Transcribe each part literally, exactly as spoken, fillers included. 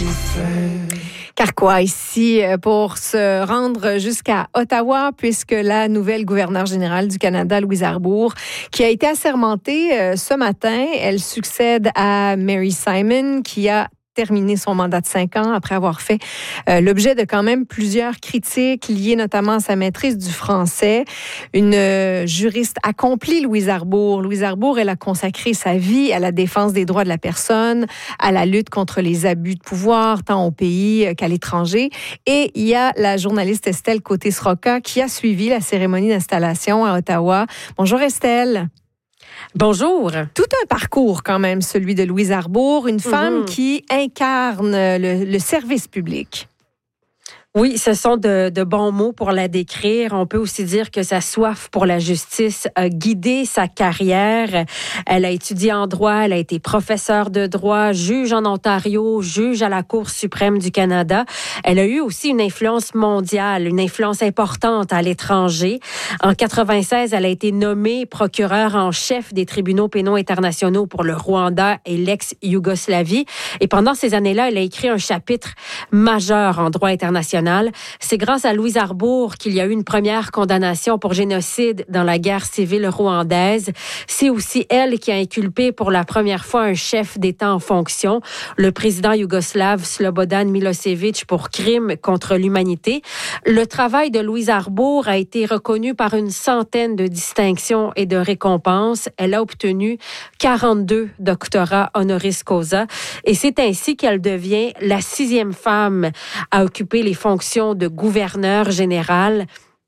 Car quoi, ici, pour se rendre jusqu'à Ottawa, puisque la nouvelle gouverneure générale du Canada, Louise Arbour, qui a été assermentée ce matin, elle succède à Mary Simon, qui a terminé son mandat de cinq ans après avoir fait euh, l'objet de quand même plusieurs critiques liées notamment à sa maîtrise du français. Une euh, juriste accomplie, Louise Arbour. Louise Arbour, elle a consacré sa vie à la défense des droits de la personne, à la lutte contre les abus de pouvoir, tant au pays qu'à l'étranger. Et il y a la journaliste Estelle Côté-Sroka qui a suivi la cérémonie d'installation à Ottawa. Bonjour Estelle. Bonjour. Tout un parcours quand même, celui de Louise Arbour, une femme mm-hmm. qui incarne le, le service public. Oui, ce sont de, de bons mots pour la décrire. On peut aussi dire que sa soif pour la justice a guidé sa carrière. Elle a étudié en droit, elle a été professeure de droit, juge en Ontario, juge à la Cour suprême du Canada. Elle a eu aussi une influence mondiale, une influence importante à l'étranger. En quatre-vingt-seize, elle a été nommée procureure en chef des tribunaux pénaux internationaux pour le Rwanda et l'ex-Yougoslavie. Et pendant ces années-là, elle a écrit un chapitre majeur en droit international. C'est grâce à Louise Arbour qu'il y a eu une première condamnation pour génocide dans la guerre civile rwandaise. C'est aussi elle qui a inculpé pour la première fois un chef d'État en fonction, le président yougoslave Slobodan Milosevic, pour crime contre l'humanité. Le travail de Louise Arbour a été reconnu par une centaine de distinctions et de récompenses. Elle a obtenu quarante-deux doctorats honoris causa et c'est ainsi qu'elle devient la sixième femme à occuper les fonctions de gouverneur général.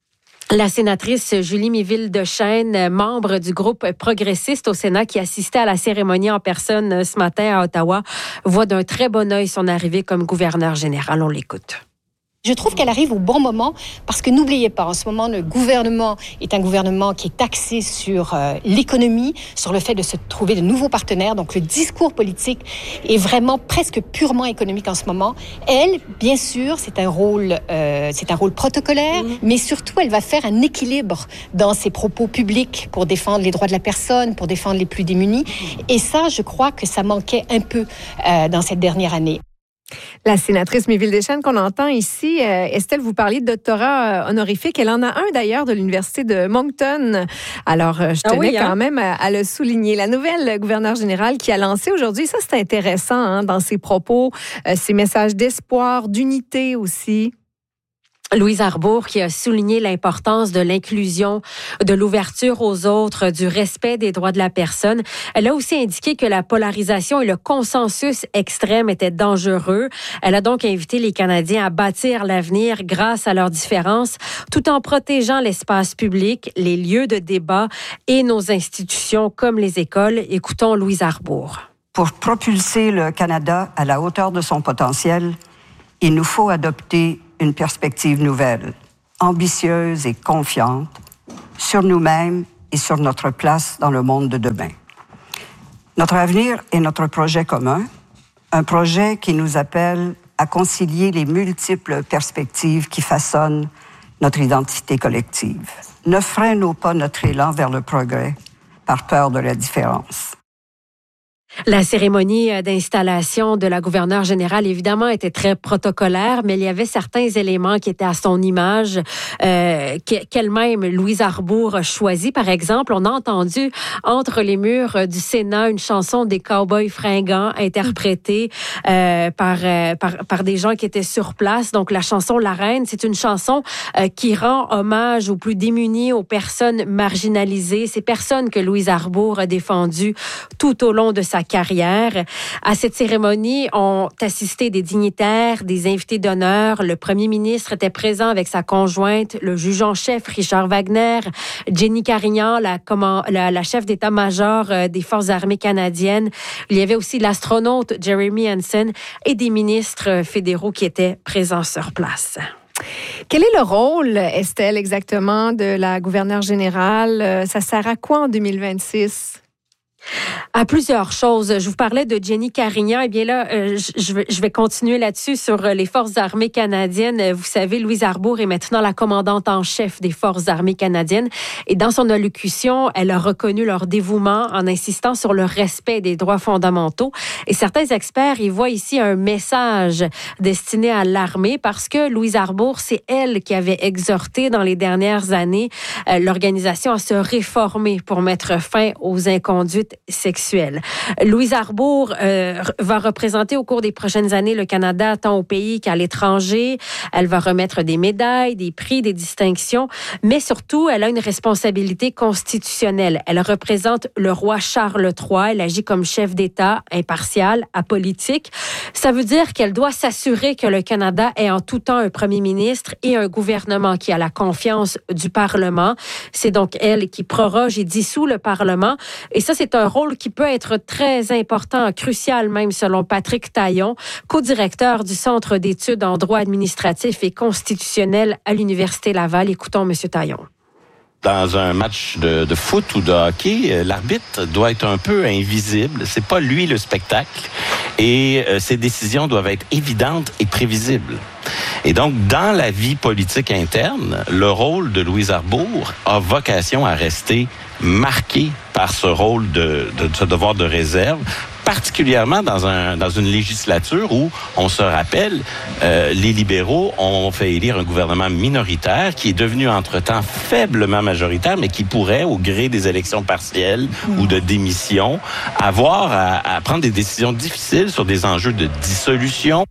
La sénatrice Julie Miville-Deschênes, membre du groupe progressiste au Sénat qui assistait à la cérémonie en personne ce matin à Ottawa, voit d'un très bon œil son arrivée comme gouverneur général. On l'écoute. Je trouve qu'elle arrive au bon moment parce que n'oubliez pas, en ce moment, le gouvernement est un gouvernement qui est axé sur euh, l'économie, sur le fait de se trouver de nouveaux partenaires. Donc, le discours politique est vraiment presque purement économique en ce moment. Elle, bien sûr, c'est un rôle, euh, c'est un rôle protocolaire, mmh. mais surtout, elle va faire un équilibre dans ses propos publics pour défendre les droits de la personne, pour défendre les plus démunis. Et ça, je crois que ça manquait un peu euh, dans cette dernière année. La sénatrice Miville-Deschênes qu'on entend ici, euh, Estelle, vous parliez de doctorat euh, honorifique. Elle en a un d'ailleurs de l'Université de Moncton. Alors, euh, je tenais ah oui, hein? quand même à, à le souligner. La nouvelle gouverneure générale qui a lancé aujourd'hui, ça c'est intéressant hein, dans ses propos, euh, ses messages d'espoir, d'unité aussi. Louise Arbour qui a souligné l'importance de l'inclusion, de l'ouverture aux autres, du respect des droits de la personne. Elle a aussi indiqué que la polarisation et le consensus extrême étaient dangereux. Elle a donc invité les Canadiens à bâtir l'avenir grâce à leurs différences, tout en protégeant l'espace public, les lieux de débat et nos institutions comme les écoles. Écoutons Louise Arbour. Pour propulser le Canada à la hauteur de son potentiel, il nous faut adopter une perspective nouvelle, ambitieuse et confiante sur nous-mêmes et sur notre place dans le monde de demain. Notre avenir est notre projet commun, un projet qui nous appelle à concilier les multiples perspectives qui façonnent notre identité collective. Ne freinons pas notre élan vers le progrès par peur de la différence. La cérémonie d'installation de la gouverneure générale, évidemment, était très protocolaire, mais il y avait certains éléments qui étaient à son image, euh, qu'elle-même, Louise Arbour, a choisi. Par exemple, on a entendu entre les murs du Sénat une chanson des Cowboys fringants interprétée euh, par, euh, par, par des gens qui étaient sur place. Donc, la chanson La Reine, c'est une chanson euh, qui rend hommage aux plus démunis, aux personnes marginalisées, ces personnes que Louise Arbour a défendues tout au long de sa carrière. À cette cérémonie, ont assisté des dignitaires, des invités d'honneur. Le premier ministre était présent avec sa conjointe, le juge en chef Richard Wagner, Jenny Carignan, la, comment, la, la chef d'état-major des Forces armées canadiennes. Il y avait aussi l'astronaute Jeremy Hansen et des ministres fédéraux qui étaient présents sur place. Quel est le rôle, Estelle, exactement, de la gouverneure générale? Ça sert à quoi en deux mille vingt-six? À plusieurs choses. Je vous parlais de Jenny Carignan. Eh bien là, euh, je, vais, je vais continuer là-dessus sur les Forces armées canadiennes. Vous savez, Louise Arbour est maintenant la commandante en chef des Forces armées canadiennes. Et dans son allocution, elle a reconnu leur dévouement en insistant sur le respect des droits fondamentaux. Et certains experts y voient ici un message destiné à l'armée parce que Louise Arbour, c'est elle qui avait exhorté dans les dernières années euh, l'organisation à se réformer pour mettre fin aux inconduites sexuelle. Louise Arbour euh, va représenter au cours des prochaines années le Canada tant au pays qu'à l'étranger. Elle va remettre des médailles, des prix, des distinctions, mais surtout, elle a une responsabilité constitutionnelle. Elle représente le roi Charles trois. Elle agit comme chef d'État, impartial, apolitique. Ça veut dire qu'elle doit s'assurer que le Canada ait en tout temps un premier ministre et un gouvernement qui a la confiance du Parlement. C'est donc elle qui proroge et dissout le Parlement. Et ça, c'est un rôle qui peut être très important, crucial même selon Patrick Taillon, co-directeur du Centre d'études en droit administratif et constitutionnel à l'Université Laval. Écoutons M. Taillon. Dans un match de, de foot ou de hockey, l'arbitre doit être un peu invisible. C'est pas lui le spectacle. Et euh, ses décisions doivent être évidentes et prévisibles. Et donc, dans la vie politique interne, le rôle de Louise Arbour a vocation à rester marqué par ce rôle de, de, de ce devoir de réserve, particulièrement dans, un, dans une législature où, on se rappelle, euh, les libéraux ont fait élire un gouvernement minoritaire qui est devenu entre-temps faiblement majoritaire, mais qui pourrait, au gré des élections partielles mmh. ou de démission, avoir à, à prendre des décisions difficiles sur des enjeux de dissolution.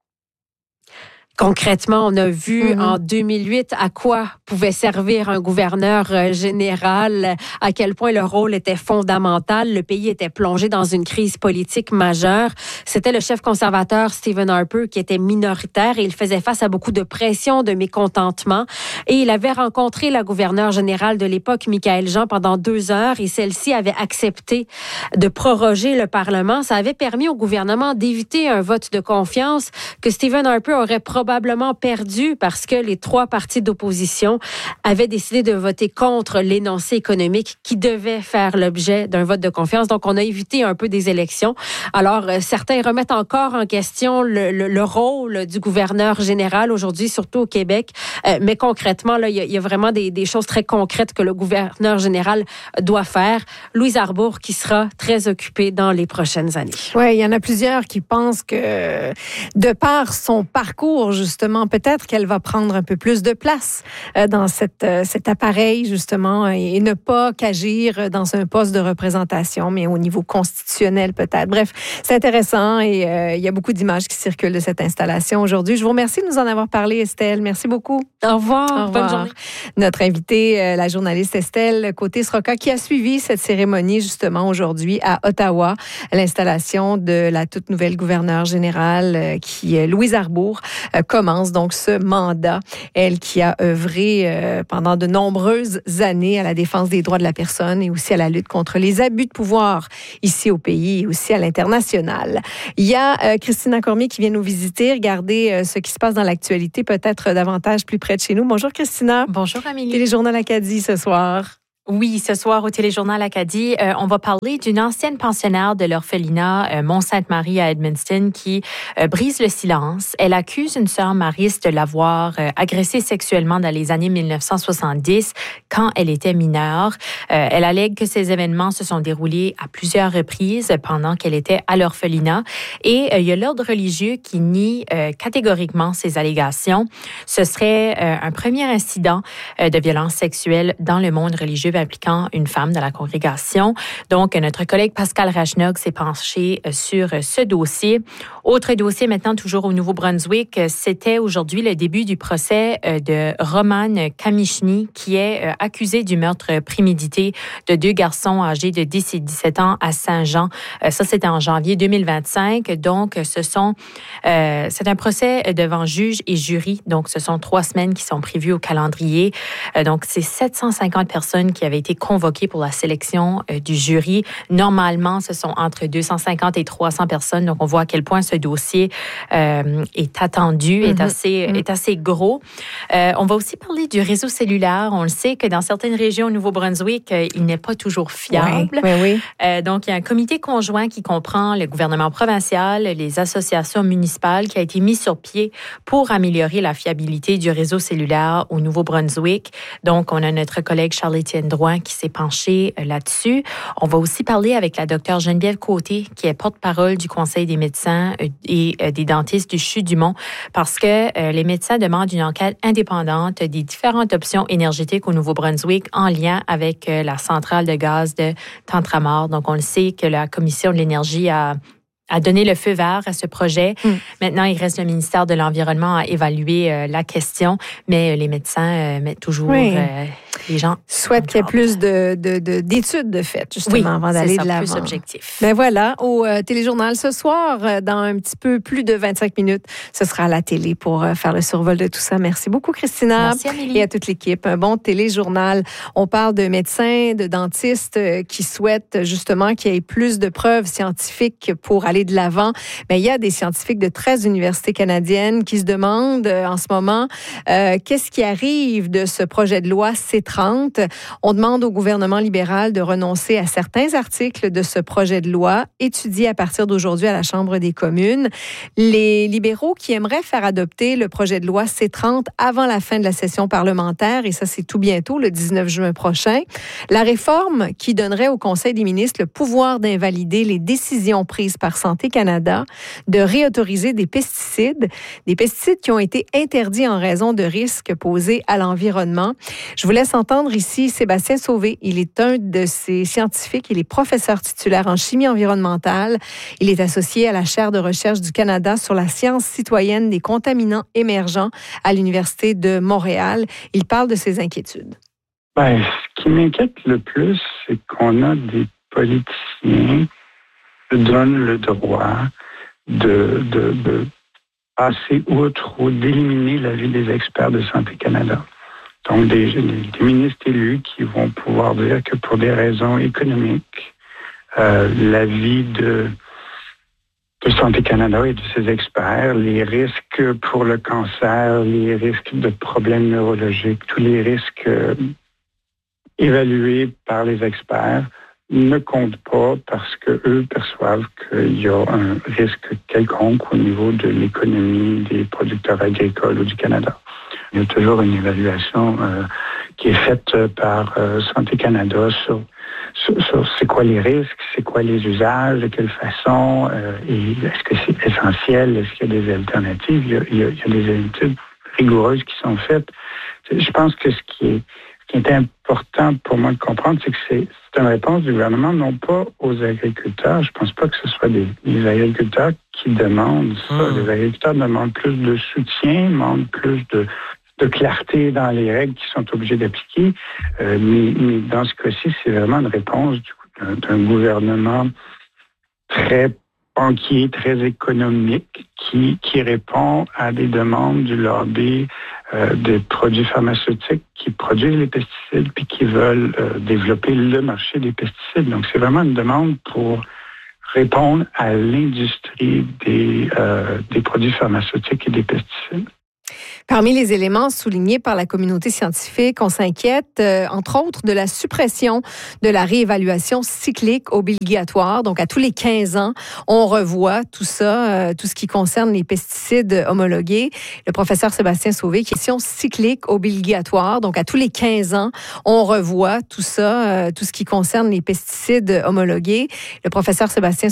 Concrètement, on a vu mm-hmm. en deux mille huit à quoi pouvait servir un gouverneur général, à quel point le rôle était fondamental. Le pays était plongé dans une crise politique majeure. C'était le chef conservateur Stephen Harper qui était minoritaire et il faisait face à beaucoup de pression, de mécontentement. Et il avait rencontré la gouverneure générale de l'époque, Michaëlle Jean, pendant deux heures et celle-ci avait accepté de proroger le Parlement. Ça avait permis au gouvernement d'éviter un vote de confiance que Stephen Harper aurait probablement probablement perdu parce que les trois partis d'opposition avaient décidé de voter contre l'énoncé économique qui devait faire l'objet d'un vote de confiance. Donc, on a évité un peu des élections. Alors, euh, certains remettent encore en question le, le, le rôle du gouverneur général aujourd'hui, surtout au Québec. Euh, mais concrètement, là, il y, y a vraiment des, des choses très concrètes que le gouverneur général doit faire. Louise Arbour qui sera très occupée dans les prochaines années. Oui, il y en a plusieurs qui pensent que de par son parcours, justement, peut-être qu'elle va prendre un peu plus de place euh, dans cette, euh, cet appareil, justement, et, et ne pas qu'agir dans un poste de représentation, mais au niveau constitutionnel, peut-être. Bref, c'est intéressant et euh, il y a beaucoup d'images qui circulent de cette installation aujourd'hui. Je vous remercie de nous en avoir parlé, Estelle. Merci beaucoup. Au revoir. Au revoir. Bonne journée. Notre invitée, euh, la journaliste Estelle Côté-Sroka, qui a suivi cette cérémonie, justement, aujourd'hui à Ottawa, l'installation de la toute nouvelle gouverneure générale, euh, qui est Louise Arbour, euh, commence donc ce mandat. Elle qui a œuvré euh, pendant de nombreuses années à la défense des droits de la personne et aussi à la lutte contre les abus de pouvoir ici au pays et aussi à l'international. Il y a euh, Christina Cormier qui vient nous visiter, regarder euh, ce qui se passe dans l'actualité, peut-être davantage plus près de chez nous. Bonjour Christina. Bonjour Amélie. Téléjournal Acadie ce soir. Oui, ce soir au Téléjournal Acadie, euh, on va parler d'une ancienne pensionnaire de l'orphelinat euh, Mont-Sainte-Marie à Edmundston qui euh, brise le silence. Elle accuse une sœur mariste de l'avoir euh, agressée sexuellement dans les années dix-neuf cent soixante-dix quand elle était mineure. Euh, elle allègue que ces événements se sont déroulés à plusieurs reprises pendant qu'elle était à l'orphelinat. Et euh, il y a l'ordre religieux qui nie euh, catégoriquement ces allégations. Ce serait euh, un premier incident euh, de violence sexuelle dans le monde religieux impliquant une femme de la congrégation. Donc, notre collègue Pascal Rachnog s'est penché sur ce dossier. Autre dossier maintenant, toujours au Nouveau-Brunswick, c'était aujourd'hui le début du procès de Roman Kamichny, qui est accusé du meurtre prémédité de deux garçons âgés de dix et dix-sept ans à Saint-Jean. Ça, c'était en janvier deux mille vingt-cinq. Donc, ce sont, euh, c'est un procès devant juge et jury. Donc, ce sont trois semaines qui sont prévues au calendrier. Donc, c'est sept cent cinquante personnes qui qui avaient été convoqués pour la sélection euh, du jury. Normalement, ce sont entre deux cent cinquante et trois cents personnes. Donc, on voit à quel point ce dossier euh, est attendu, est, mm-hmm. assez, mm-hmm. est assez gros. Euh, on va aussi parler du réseau cellulaire. On le sait que dans certaines régions au Nouveau-Brunswick, euh, il n'est pas toujours fiable. Oui, oui, oui. Euh, donc, il y a un comité conjoint qui comprend le gouvernement provincial, les associations municipales, qui a été mis sur pied pour améliorer la fiabilité du réseau cellulaire au Nouveau-Brunswick. Donc, on a notre collègue Charles-Étienne Drouin qui s'est penché euh, là-dessus. On va aussi parler avec la docteure Geneviève Côté, qui est porte-parole du Conseil des médecins euh, et euh, des dentistes du C H U du Mont, parce que euh, les médecins demandent une enquête indépendante des différentes options énergétiques au Nouveau-Brunswick en lien avec euh, la centrale de gaz de Tantramar. Donc, on le sait que la Commission de l'énergie a a donné le feu vert à ce projet. Mm. Maintenant, il reste le ministère de l'Environnement à évaluer euh, la question, mais euh, les médecins euh, mettent toujours oui. euh, les gens... souhaitent qu'il y ait plus de, de, de, d'études de fait, justement, oui, avant d'aller ça, de l'avant. Plus objectif. Ben voilà, au euh, téléjournal ce soir, euh, dans un petit peu plus de vingt-cinq minutes, ce sera à la télé pour euh, faire le survol de tout ça. Merci beaucoup, Christina. Merci, Amélie. Et à toute l'équipe. Un bon téléjournal. On parle de médecins, de dentistes euh, qui souhaitent justement qu'il y ait plus de preuves scientifiques pour aller de l'avant. Mais il y a des scientifiques de treize universités canadiennes qui se demandent euh, en ce moment euh, qu'est-ce qui arrive de ce projet de loi C trente. On demande au gouvernement libéral de renoncer à certains articles de ce projet de loi étudié à partir d'aujourd'hui à la Chambre des communes. Les libéraux qui aimeraient faire adopter le projet de loi C trente avant la fin de la session parlementaire, et ça c'est tout bientôt, le dix-neuf juin prochain. La réforme qui donnerait au Conseil des ministres le pouvoir d'invalider les décisions prises par Santé Canada de réautoriser des pesticides, des pesticides qui ont été interdits en raison de risques posés à l'environnement. Je vous laisse entendre ici Sébastien Sauvé. Il est un de ces scientifiques. Il est professeur titulaire en chimie environnementale. Il est associé à la chaire de recherche du Canada sur la science citoyenne des contaminants émergents à l'Université de Montréal. Il parle de ses inquiétudes. Ben, ce qui m'inquiète le plus, c'est qu'on a des politiciens qui donnent le droit de, de, de passer outre ou d'éliminer l'avis des experts de Santé Canada. Donc, des, des ministres élus qui vont pouvoir dire que pour des raisons économiques, euh, l'avis de, de Santé Canada et de ses experts, les risques pour le cancer, les risques de problèmes neurologiques, tous les risques euh, évalués par les experts ne comptent pas parce qu'eux perçoivent qu'il y a un risque quelconque au niveau de l'économie des producteurs agricoles ou du Canada. Il y a toujours une évaluation euh, qui est faite par euh, Santé Canada sur, sur, sur c'est quoi les risques, c'est quoi les usages, de quelle façon, euh, et est-ce que c'est essentiel, est-ce qu'il y a des alternatives. Il y a, il y a, il y a des études rigoureuses qui sont faites. Je pense que ce qui est, ce qui est important pour moi de comprendre, c'est que c'est, c'est une réponse du gouvernement, non pas aux agriculteurs. Je pense pas que ce soit des, des agriculteurs qui demandent ça. Mmh. Les agriculteurs demandent plus de soutien, demandent plus de de clarté dans les règles qu'ils sont obligés d'appliquer. Euh, mais, mais dans ce cas-ci, c'est vraiment une réponse du coup, d'un, d'un gouvernement très banquier, très économique, qui, qui répond à des demandes du lobby euh, des produits pharmaceutiques qui produisent les pesticides puis qui veulent euh, développer le marché des pesticides. Donc, c'est vraiment une demande pour répondre à l'industrie des, euh, des produits pharmaceutiques et des pesticides. Parmi les éléments soulignés par la communauté scientifique, on s'inquiète, euh, entre autres, de la suppression de la réévaluation cyclique obligatoire. Donc, à tous les quinze ans, on revoit tout ça, euh, tout ce qui concerne les pesticides homologués. Le professeur Sébastien Sauvé, question cyclique obligatoire. Donc, à tous les quinze ans, on revoit tout ça, euh, tout ce qui concerne les pesticides homologués. Le professeur Sébastien